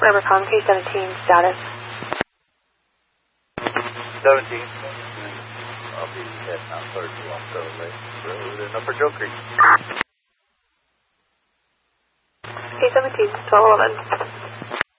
Rivercom, K-17, status. 17. I'll be heading out 31 Lake Road in Upper Joe Creek. K-17, 1211.